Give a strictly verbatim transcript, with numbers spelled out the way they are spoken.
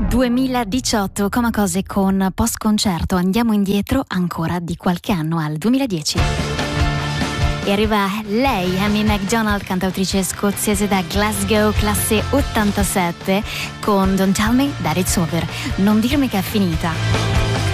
duemiladiciotto, Coma Cose con post concerto. Andiamo indietro ancora di qualche anno, al duemiladieci. E arriva lei, Amy Macdonald, cantautrice scozzese da Glasgow, classe ottantasette, con Don't Tell Me That It's Over. Non dirmi che è finita.